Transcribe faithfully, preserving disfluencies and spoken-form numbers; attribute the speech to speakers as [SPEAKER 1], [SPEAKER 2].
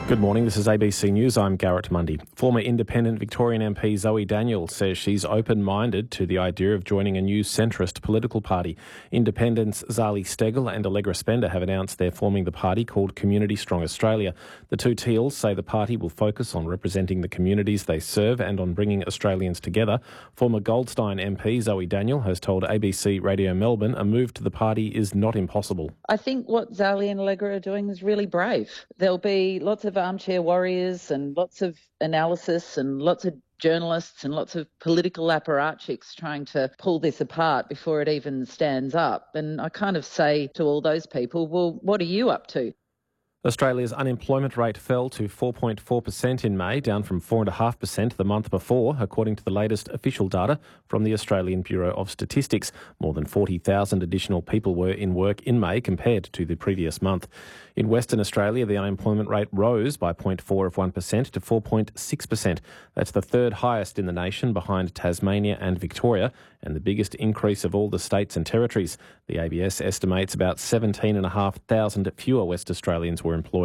[SPEAKER 1] Good morning, this is A B C News. I'm Garrett Mundy. Former independent Victorian M P Zoe Daniel says she's open-minded to the idea of joining a new centrist political party. Independents Zali Steggall and Allegra Spender have announced they're forming the party called Community Strong Australia. The two Teals say the party will focus on representing the communities they serve and on bringing Australians together. Former Goldstein M P Zoe Daniel has told A B C Radio Melbourne a move to the party is not impossible.
[SPEAKER 2] I think what Zali and Allegra are doing is really brave. There'll be lots of armchair warriors and lots of analysis and lots of journalists and lots of political apparatchiks trying to pull this apart before it even stands up. And I kind of say to all those people, well, what are you up to?
[SPEAKER 1] Australia's unemployment rate fell to four point four percent in May, down from four point five percent the month before, according to the latest official data from the Australian Bureau of Statistics. More than forty thousand additional people were in work in May compared to the previous month. In Western Australia, the unemployment rate rose by zero point four of one percent to four point six percent. That's the third highest in the nation, behind Tasmania and Victoria, and the biggest increase of all the states and territories. The A B S estimates about seventeen thousand five hundred fewer West Australians were employed